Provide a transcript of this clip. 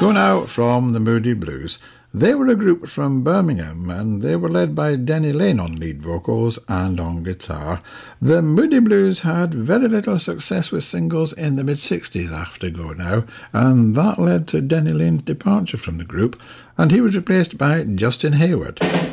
Go Now from the Moody Blues. They were a group from Birmingham and they were led by Denny Lane on lead vocals and on guitar. The Moody Blues had very little success with singles in the mid-60s after Go Now, and that led to Denny Lane's departure from the group, and he was replaced by Justin Hayward.